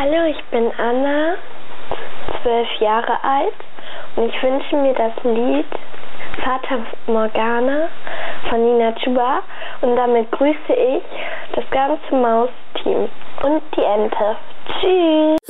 Hallo, ich bin Anna, 12 Jahre alt und ich wünsche mir das Lied Fata Morgana von Nina Chuba und damit grüße ich das ganze Maus-Team und die Ente. Tschüss!